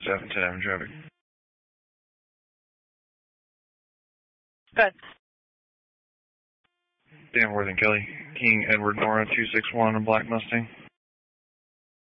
710 Avenue traffic. Good. Danforth and Kelly. King Edward Nora 261 Black Mustang.